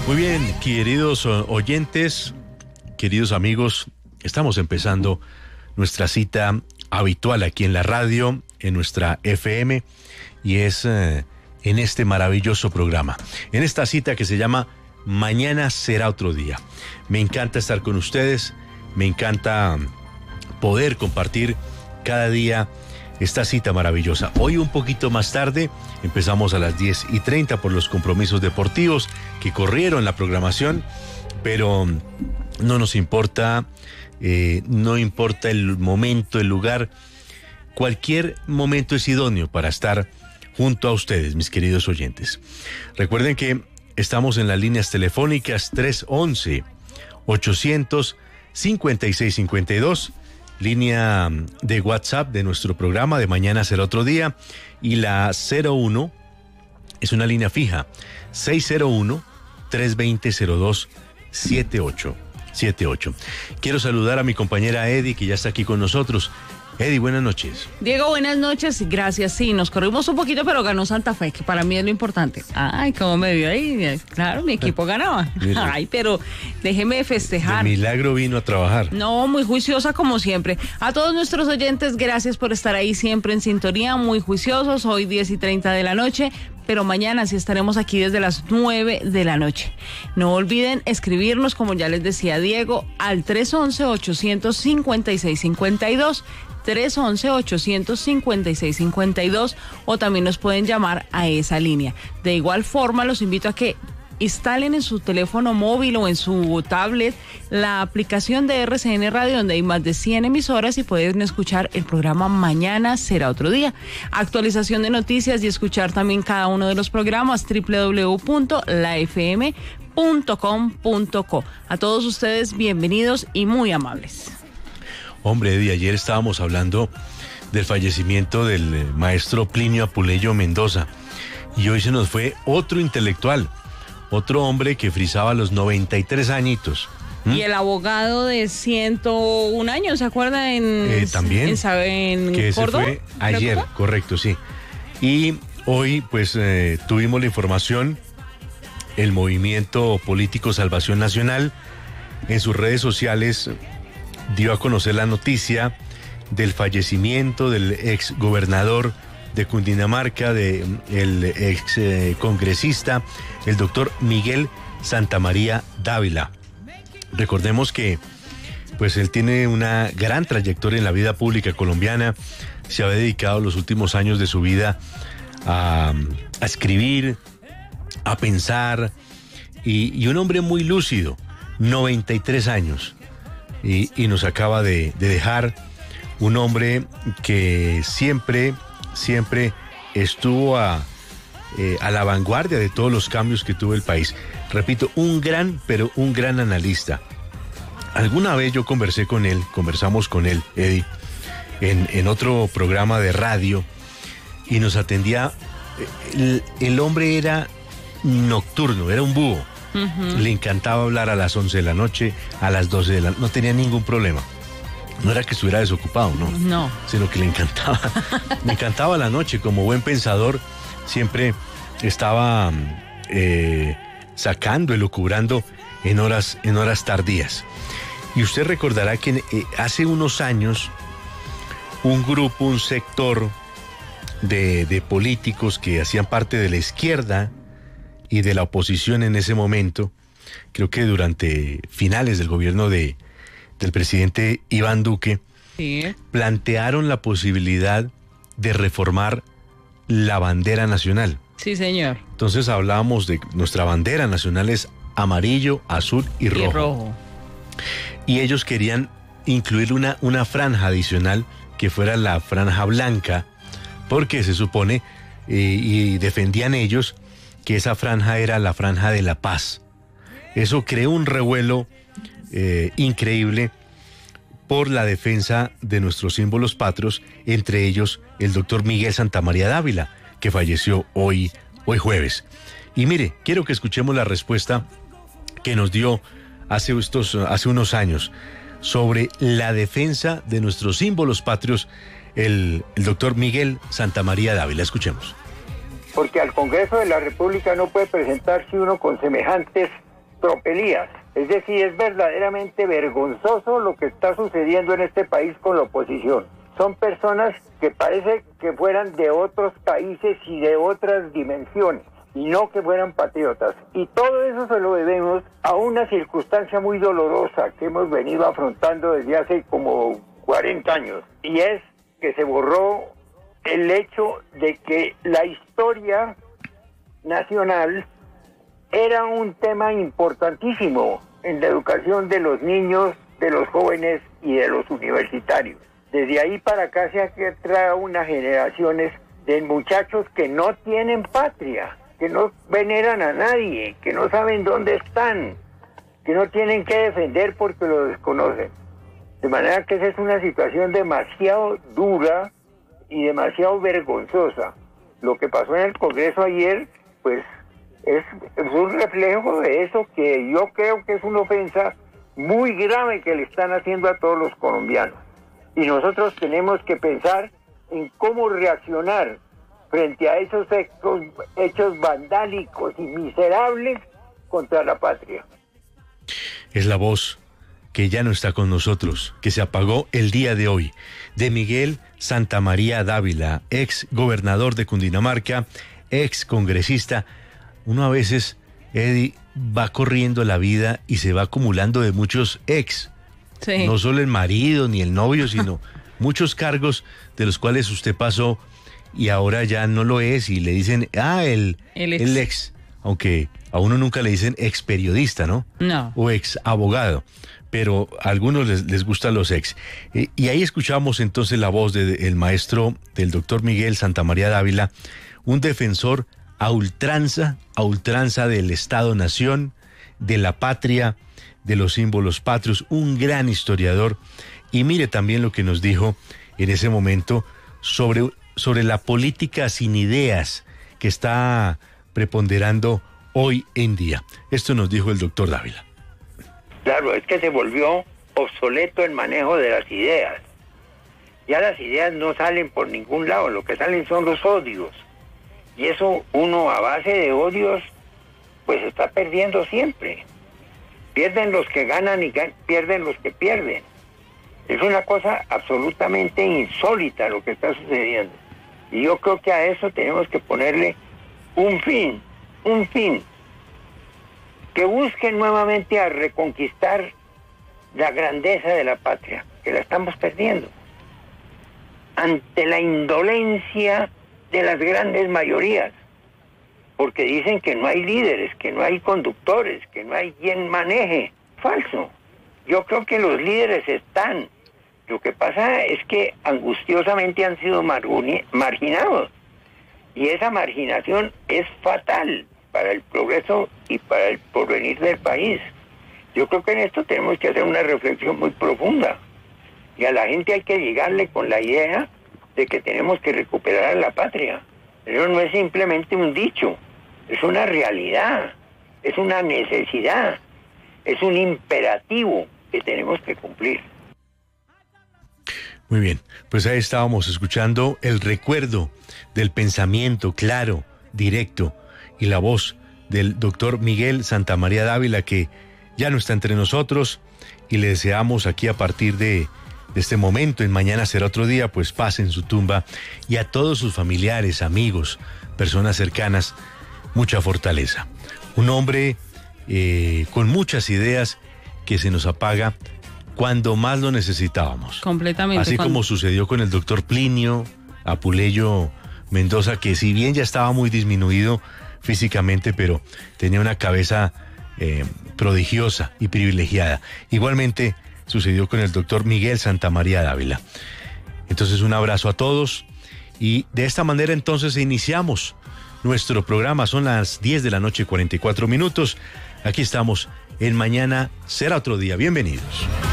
Muy bien, queridos oyentes, queridos amigos, estamos empezando nuestra cita habitual aquí en la radio, en nuestra FM, y es en este maravilloso programa, en esta cita que se llama Mañana será otro día. Me encanta estar con ustedes, me encanta poder compartir cada día esta cita maravillosa. Hoy un poquito más tarde, empezamos a las 10:30 por los compromisos deportivos que corrieron la programación, pero no nos importa, no importa el momento, el lugar, cualquier momento es idóneo para estar junto a ustedes, mis queridos oyentes. Recuerden que estamos en las líneas telefónicas 311-800-5652, línea de WhatsApp de nuestro programa de Mañana será otro día, y la 01 es una línea fija, 601-320-0278. Quiero saludar a mi compañera Eddie, que ya está aquí con nosotros. Eddie, buenas noches. Diego, buenas noches, gracias. Sí, nos corrimos un poquito, pero ganó Santa Fe, que para mí es lo importante. Ay, cómo me vio ahí. Claro, mi equipo ganaba. Ay, pero déjeme festejar. De milagro vino a trabajar. No, muy juiciosa como siempre. A todos nuestros oyentes, gracias por estar ahí siempre en sintonía, muy juiciosos. Hoy 10:30 de la noche, pero mañana sí estaremos aquí desde las 9 de la noche. No olviden escribirnos, como ya les decía Diego, al 311-800-5652. 311-800-5652, o también nos pueden llamar a esa línea. De igual forma, los invito a que instalen en su teléfono móvil o en su tablet la aplicación de RCN Radio, donde hay más de 100 emisoras y pueden escuchar el programa Mañana será otro día. Actualización de noticias y escuchar también cada uno de los programas, www.lafm.com.co. A todos ustedes, bienvenidos y muy amables. Hombre, Eddie, ayer estábamos hablando del fallecimiento del maestro Plinio Apuleyo Mendoza, y hoy se nos fue otro intelectual, otro hombre que frisaba los 93 añitos. Y el abogado de 101 años, ¿se acuerda? También, en que Córdoba, se fue ayer, correcto, sí. Y hoy, pues, tuvimos la información, el Movimiento Político Salvación Nacional, en sus redes sociales, dio a conocer la noticia del fallecimiento del ex gobernador de Cundinamarca, el ex congresista, el doctor Miguel Santamaría Dávila. Recordemos que pues él tiene una gran trayectoria en la vida pública colombiana, se había dedicado los últimos años de su vida a escribir, a pensar, y un hombre muy lúcido, 93 años. Y nos acaba de dejar un hombre que siempre estuvo a la vanguardia de todos los cambios que tuvo el país. Repito, un gran analista. Alguna vez yo conversamos con él, Eddie, en otro programa de radio, y nos atendía. El hombre era nocturno, era un búho. Uh-huh. Le encantaba hablar a las 11 de la noche, a las 12 de la noche, no tenía ningún problema. No era que estuviera desocupado, no, sino que le encantaba la noche. Como buen pensador, siempre estaba sacando, elucubrando en horas tardías. Y usted recordará que hace unos años un sector de políticos que hacían parte de la izquierda y de la oposición en ese momento, creo que durante finales del gobierno del presidente Iván Duque, sí, plantearon la posibilidad de reformar la bandera nacional. Sí, señor. Entonces hablábamos de nuestra bandera nacional es amarillo, azul y rojo. Y ellos querían incluir una franja adicional que fuera la franja blanca, porque se supone, y defendían ellos, que esa franja era la franja de la paz. Eso creó un revuelo increíble por la defensa de nuestros símbolos patrios, entre ellos el doctor Miguel Santamaría Dávila, que falleció hoy jueves. Y mire, quiero que escuchemos la respuesta que nos dio hace unos años sobre la defensa de nuestros símbolos patrios, el doctor Miguel Santamaría Dávila. Escuchemos. Porque al Congreso de la República no puede presentarse uno con semejantes tropelías. Es decir, es verdaderamente vergonzoso lo que está sucediendo en este país con la oposición. Son personas que parece que fueran de otros países y de otras dimensiones, y no que fueran patriotas. Y todo eso se lo debemos a una circunstancia muy dolorosa que hemos venido afrontando desde hace como 40 años, y es que se borró el hecho de que la historia nacional era un tema importantísimo en la educación de los niños, de los jóvenes y de los universitarios. Desde ahí para acá se ha creado unas generaciones de muchachos que no tienen patria, que no veneran a nadie, que no saben dónde están, que no tienen que defender porque lo desconocen. De manera que esa es una situación demasiado dura y demasiado vergonzosa. Lo que pasó en el Congreso ayer, pues es un reflejo de eso, que yo creo que es una ofensa muy grave que le están haciendo a todos los colombianos. Y nosotros tenemos que pensar en cómo reaccionar frente a esos hechos vandálicos y miserables contra la patria. Es la voz que ya no está con nosotros, que se apagó el día de hoy, de Miguel Santamaría Dávila, ex gobernador de Cundinamarca, ex congresista. Uno a veces, Eddie, va corriendo la vida y se va acumulando de muchos ex. Sí. No solo el marido ni el novio, sino muchos cargos de los cuales usted pasó y ahora ya no lo es y le dicen, el ex. Aunque a uno nunca le dicen ex periodista, ¿no? No. O ex abogado. Pero a algunos les gustan los ex. Y ahí escuchamos entonces la voz del maestro, del doctor Miguel Santamaría Dávila, un defensor a ultranza del Estado-Nación, de la patria, de los símbolos patrios, un gran historiador. Y mire también lo que nos dijo en ese momento sobre la política sin ideas que está preponderando hoy en día. Esto nos dijo el doctor Dávila. Claro, es que se volvió obsoleto el manejo de las ideas. Ya las ideas no salen por ningún lado, lo que salen son los odios. Y eso uno a base de odios, pues está perdiendo siempre. Pierden los que ganan y pierden los que pierden. Es una cosa absolutamente insólita lo que está sucediendo. Y yo creo que a eso tenemos que ponerle un fin. Que busquen nuevamente a reconquistar la grandeza de la patria, que la estamos perdiendo ante la indolencia de las grandes mayorías, porque dicen que no hay líderes, que no hay conductores, que no hay quien maneje. Falso. Yo creo que los líderes están. Lo que pasa es que angustiosamente han sido marginados, y esa marginación es fatal para el progreso y para el porvenir del país. Yo creo que en esto tenemos que hacer una reflexión muy profunda, y a la gente hay que llegarle con la idea de que tenemos que recuperar a la patria. Eso no es simplemente un dicho, es una realidad, es una necesidad, es un imperativo que tenemos que cumplir. Muy bien, pues ahí estábamos escuchando el recuerdo del pensamiento claro, directo, y la voz del doctor Miguel Santamaría Dávila, que ya no está entre nosotros, y le deseamos aquí a partir de este momento, en Mañana Será Otro Día, pues paz en su tumba, y a todos sus familiares, amigos, personas cercanas, mucha fortaleza. Un hombre con muchas ideas que se nos apaga cuando más lo necesitábamos. Completamente. Así como sucedió con el doctor Plinio Apuleyo Mendoza, que si bien ya estaba muy disminuido físicamente, pero tenía una cabeza prodigiosa y privilegiada. Igualmente sucedió con el doctor Miguel Santamaría Dávila. Entonces, un abrazo a todos, y de esta manera entonces iniciamos nuestro programa. Son las 10 de la noche, 44 minutos. Aquí estamos en Mañana Será Otro Día. Bienvenidos.